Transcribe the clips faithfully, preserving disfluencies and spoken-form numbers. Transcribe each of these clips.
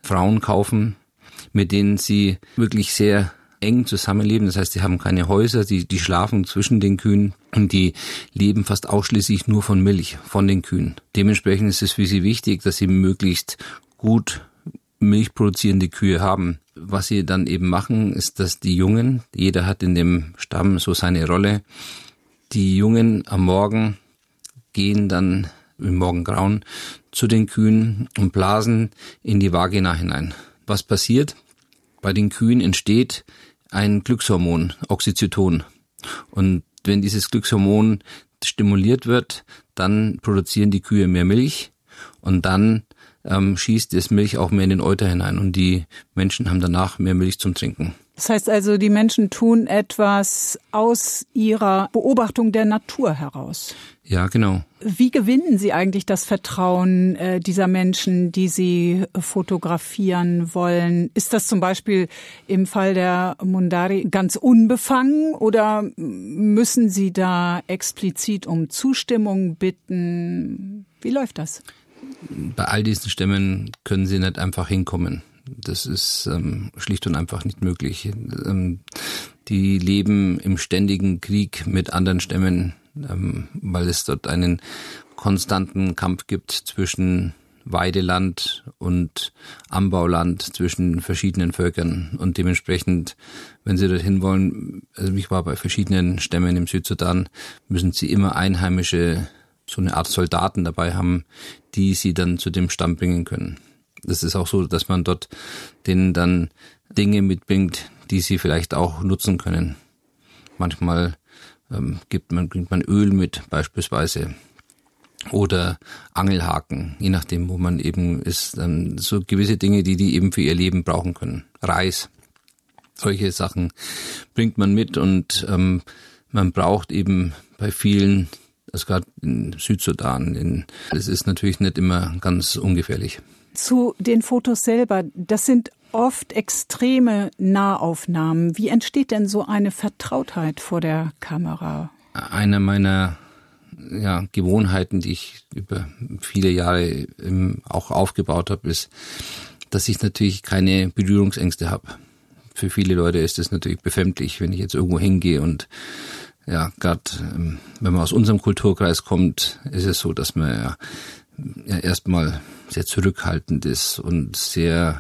Frauen kaufen, mit denen sie wirklich sehr eng zusammenleben. Das heißt, sie haben keine Häuser, die, die schlafen zwischen den Kühen und die leben fast ausschließlich nur von Milch, von den Kühen. Dementsprechend ist es für sie wichtig, dass sie möglichst gut milchproduzierende Kühe haben. Was sie dann eben machen, ist, dass die Jungen, jeder hat in dem Stamm so seine Rolle, die Jungen am Morgen gehen dann im Morgengrauen zu den Kühen und blasen in die Vagina hinein. Was passiert? Bei den Kühen entsteht ein Glückshormon, Oxytocin. Und wenn dieses Glückshormon stimuliert wird, dann produzieren die Kühe mehr Milch und dann ähm, schießt das Milch auch mehr in den Euter hinein und die Menschen haben danach mehr Milch zum Trinken. Das heißt also, die Menschen tun etwas aus ihrer Beobachtung der Natur heraus. Ja, genau. Wie gewinnen Sie eigentlich das Vertrauen äh, dieser Menschen, die Sie fotografieren wollen? Ist das zum Beispiel im Fall der Mundari ganz unbefangen oder müssen Sie da explizit um Zustimmung bitten? Wie läuft das? Bei all diesen Stämmen können Sie nicht einfach hinkommen. Das ist ähm, schlicht und einfach nicht möglich. Ähm, die leben im ständigen Krieg mit anderen Stämmen, ähm, weil es dort einen konstanten Kampf gibt zwischen Weideland und Anbauland, zwischen verschiedenen Völkern. Und dementsprechend, wenn Sie dorthin wollen, also ich war bei verschiedenen Stämmen im Südsudan, müssen Sie immer einheimische, so eine Art Soldaten dabei haben, die Sie dann zu dem Stamm bringen können. Das ist auch so, dass man dort denen dann Dinge mitbringt, die sie vielleicht auch nutzen können. Manchmal ähm, gibt man, bringt man Öl mit beispielsweise oder Angelhaken, je nachdem, wo man eben ist. Ähm, so gewisse Dinge, die die eben für ihr Leben brauchen können. Reis, solche Sachen bringt man mit und ähm, man braucht eben bei vielen, also gerade in Südsudan, in, das ist natürlich nicht immer ganz ungefährlich. Zu den Fotos selber, das sind oft extreme Nahaufnahmen. Wie entsteht denn so eine Vertrautheit vor der Kamera? Eine meiner ja, Gewohnheiten, die ich über viele Jahre auch aufgebaut habe, ist, dass ich natürlich keine Berührungsängste habe. Für viele Leute ist es natürlich befremdlich, wenn ich jetzt irgendwo hingehe und ja, gerade wenn man aus unserem Kulturkreis kommt, ist es so, dass man ja ja erstmal sehr zurückhaltend ist und sehr,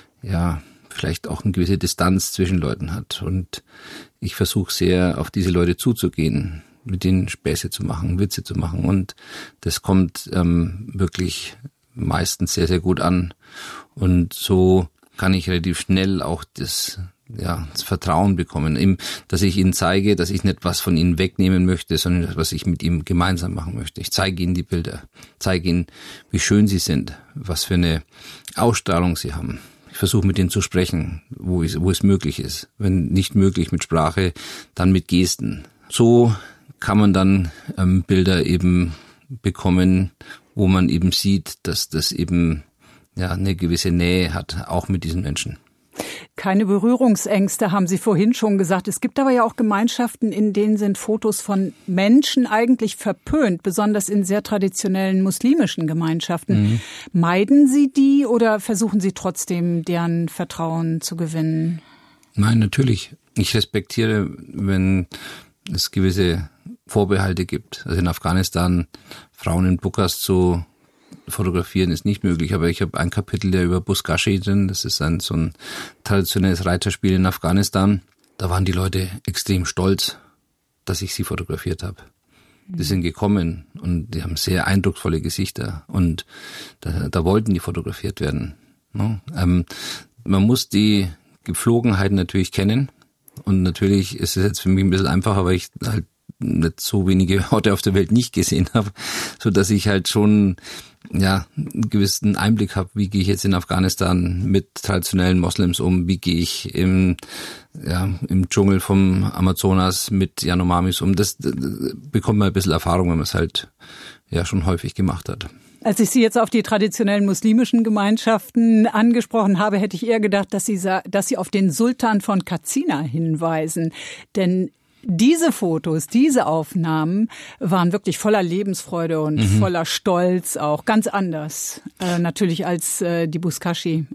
ja, vielleicht auch eine gewisse Distanz zwischen Leuten hat. Und ich versuche sehr, auf diese Leute zuzugehen, mit denen Späße zu machen, Witze zu machen. Und das kommt ähm, wirklich meistens sehr, sehr gut an. Und so kann ich relativ schnell auch das ja, das Vertrauen bekommen, eben, dass ich ihnen zeige, dass ich nicht was von ihnen wegnehmen möchte, sondern was ich mit ihm gemeinsam machen möchte. Ich zeige ihnen die Bilder, zeige ihnen, wie schön sie sind, was für eine Ausstrahlung sie haben. Ich versuche mit ihnen zu sprechen, wo es, wo es möglich ist. Wenn nicht möglich mit Sprache, dann mit Gesten. So kann man dann ähm, Bilder eben bekommen, wo man eben sieht, dass das eben ja eine gewisse Nähe hat, auch mit diesen Menschen. Keine Berührungsängste, haben Sie vorhin schon gesagt. Es gibt aber ja auch Gemeinschaften, in denen sind Fotos von Menschen eigentlich verpönt, besonders in sehr traditionellen muslimischen Gemeinschaften. Mhm. Meiden Sie die oder versuchen Sie trotzdem, deren Vertrauen zu gewinnen? Nein, natürlich. Ich respektiere, wenn es gewisse Vorbehalte gibt. Also in Afghanistan Frauen in Burkas zu fotografieren ist nicht möglich, aber ich habe ein Kapitel der über Buzkashi drin, das ist ein so ein traditionelles Reiterspiel in Afghanistan. Da waren die Leute extrem stolz, dass ich sie fotografiert habe. Die sind gekommen und die haben sehr eindrucksvolle Gesichter und da, da wollten die fotografiert werden. Ne? Ähm, man muss die Gepflogenheiten natürlich kennen und natürlich ist es jetzt für mich ein bisschen einfacher, weil ich halt nicht so wenige Orte auf der Welt nicht gesehen habe, so dass ich halt schon ja einen gewissen Einblick habe, wie gehe ich jetzt in Afghanistan mit traditionellen Moslems um, wie gehe ich im ja im Dschungel vom Amazonas mit Yanomamis um. Das, das bekommt man ein bisschen Erfahrung, wenn man es halt ja schon häufig gemacht hat. Als ich Sie jetzt auf die traditionellen muslimischen Gemeinschaften angesprochen habe, hätte ich eher gedacht, dass Sie, dass Sie auf den Sultan von Katsina hinweisen. Denn diese Fotos, diese Aufnahmen waren wirklich voller Lebensfreude und mhm. voller Stolz, auch ganz anders äh, natürlich als äh, die Buzkashi